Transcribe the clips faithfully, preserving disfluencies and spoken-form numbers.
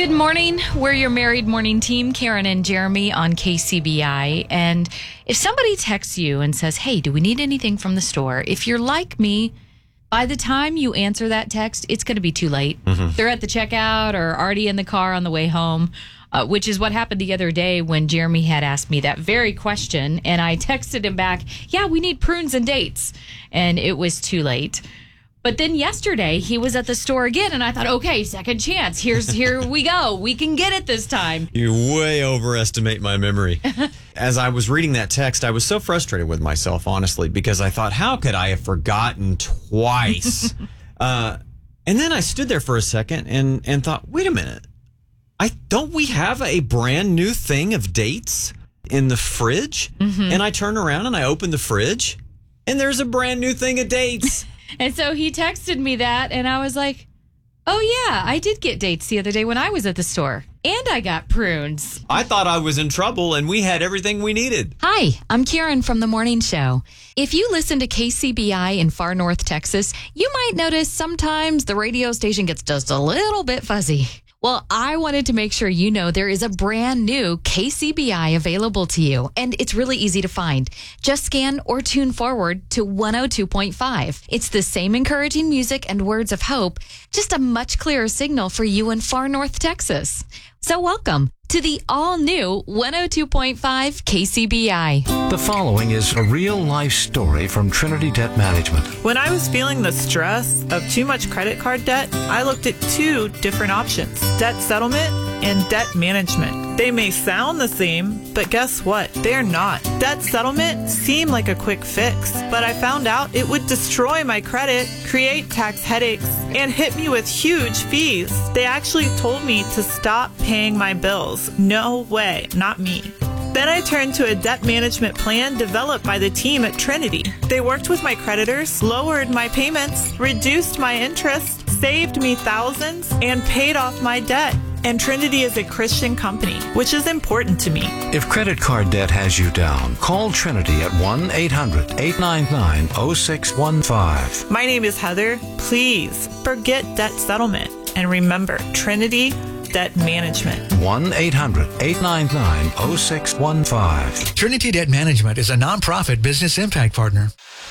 Good morning. We're your married morning team, Karen and Jeremy on K C B I. And if somebody texts you and says, hey, do we need anything from the store? If you're like me, by the time you answer that text, it's going to be too late. Mm-hmm. They're at the checkout or already in the car on the way home, uh, which is what happened the other day when Jeremy had asked me that very question. And I texted him back, yeah, we need prunes and dates. And it was too late. But then yesterday he was at the store again, and I thought, okay, second chance. Here's here we go. We can get it this time. You way overestimate my memory. As I was reading that text, I was so frustrated with myself, honestly, because I thought, how could I have forgotten twice? uh, and then I stood there for a second and, and thought, wait a minute. I don't we have a brand new thing of dates in the fridge? Mm-hmm. And I turn around and I open the fridge, and there's a brand new thing of dates. And so he texted me that, and I was like, oh, yeah, I did get dates the other day when I was at the store. And I got prunes. I thought I was in trouble, and we had everything we needed. Hi, I'm Karen from The Morning Show. If you listen to K C B I in far north Texas, you might notice sometimes the radio station gets just a little bit fuzzy. Well, I wanted to make sure you know there is a brand new K C B I available to you, and it's really easy to find. Just scan or tune forward to one oh two point five. It's the same encouraging music and words of hope, just a much clearer signal for you in far north Texas. So welcome to the all-new one oh two point five K C B I. The following is a real-life story from Trinity Debt Management. When I was feeling the stress of too much credit card debt, I looked at two different options: debt settlement and debt management. They may sound the same, but guess what? They're not. Debt settlement seemed like a quick fix, but I found out it would destroy my credit, create tax headaches, and hit me with huge fees. They actually told me to stop paying my bills. No way, not me. Then I turned to a debt management plan developed by the team at Trinity. They worked with my creditors, lowered my payments, reduced my interest, saved me thousands, and paid off my debt. And Trinity is a Christian company, which is important to me. If credit card debt has you down, call Trinity at one eight hundred eight nine nine oh six one five. My name is Heather. Please forget debt settlement and remember Trinity Debt Management. one eight hundred eight nine nine oh six one five. Trinity Debt Management is a nonprofit business impact partner.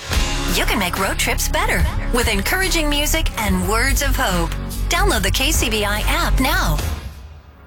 You can make road trips better with encouraging music and words of hope. Download the K C B I app now.